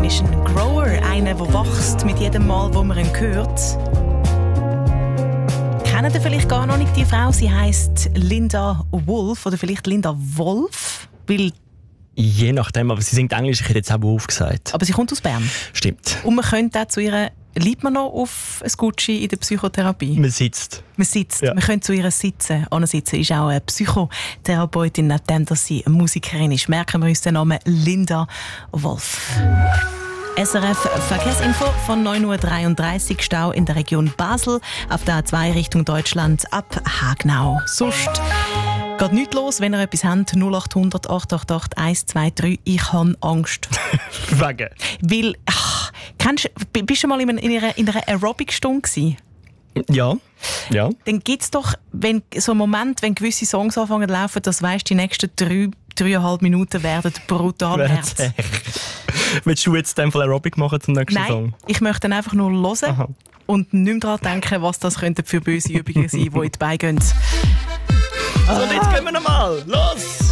ist ein Grower, einer, der wächst mit jedem Mal, wo man ihn hört. Kennt ihr vielleicht gar noch nicht die Frau? Sie heisst Linda Wolf oder vielleicht Linda Wolf, weil je nachdem, aber sie singt Englisch, ich hätte jetzt auch Wolf gesagt. aber sie kommt aus Bern. Stimmt. Und man könnte auch zu ihr, liebt man noch auf ein Gucci in der Psychotherapie? Man sitzt. Man sitzt, Ja. man könnte zu ihr sitzen. Ansitzen ist auch eine Psychotherapeutin, neben dass sie eine Musikerin ist. Merken wir uns den Namen Linda Wolf. SRF Verkehrsinfo von 9.33 Uhr, Stau in der Region Basel, auf der A2 Richtung Deutschland ab Hagnau. Sonst geht nichts los, wenn ihr etwas habt, 0800 888 123. Ich habe Angst. Wegen. Weil, bist du mal in einer Aerobic-Stunde gewesen? Ja. Ja. Dann gibt es doch so einen Moment, wenn gewisse Songs anfangen zu laufen, dass weisst, die nächsten 3,5 Minuten werden brutal Herz. Willst du jetzt in dem Fall Aerobic machen zum nächsten Song? Nein, ich möchte dann einfach nur hören. Aha. Und nicht mehr daran denken, was das könnten für böse Übungen sein, die in die Beine gehen. So, und jetzt gehen wir nochmal. Los!